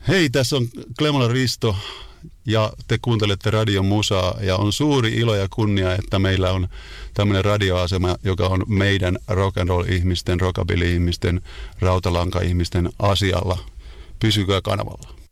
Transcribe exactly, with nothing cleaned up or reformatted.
Hei, tässä on Klemola Risto ja te kuuntelette Radion Musaa ja on suuri ilo ja kunnia, että meillä on tämmöinen radioasema, joka on meidän rock and roll ihmisten, rockabilly ihmisten, rautalanka ihmisten asialla. Pysykää kanavalla.